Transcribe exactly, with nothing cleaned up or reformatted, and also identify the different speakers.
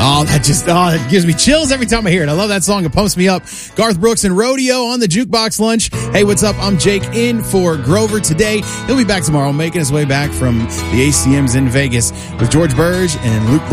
Speaker 1: Oh, that just oh, it gives me chills every time I hear it. I love that song. It pumps me up. Garth Brooks and Rodeo on the Jukebox Lunch. Hey, what's up? I'm Jake in for Grover today. He'll be back tomorrow, making his way back from the A C Ms in Vegas with George Burge and Luke Brown.